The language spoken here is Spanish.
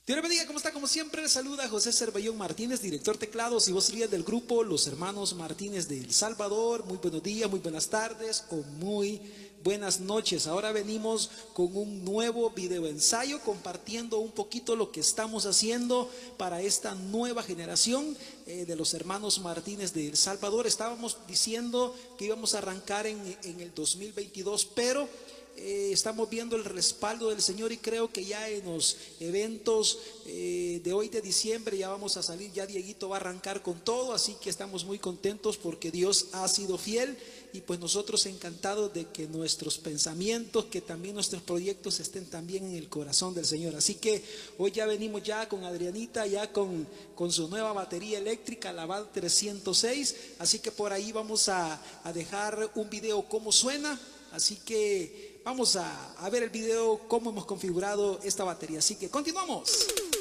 Dios le bendiga, ¿cómo está? Como siempre, le saluda José Cervellón Martínez, director teclados y voz líder del grupo Los Hermanos Martínez de El Salvador. Muy buenos días, muy buenas tardes o muy buenas noches. Ahora venimos con un nuevo video ensayo compartiendo un poquito lo que estamos haciendo para esta nueva generación de los Hermanos Martínez de El Salvador. Estábamos diciendo que íbamos a arrancar en el 2022, pero estamos viendo el respaldo del Señor y creo que ya en los eventos de hoy de diciembre ya vamos a salir, ya Dieguito va a arrancar con todo, así que estamos muy contentos porque Dios ha sido fiel y pues nosotros encantados de que nuestros pensamientos, que también nuestros proyectos estén también en el corazón del Señor. Así que hoy ya venimos ya con Adrianita, ya con su nueva batería eléctrica, la VAD 306, así que por ahí vamos a dejar un video cómo suena, así que vamos a ver el video, cómo hemos configurado esta batería. Así que continuamos.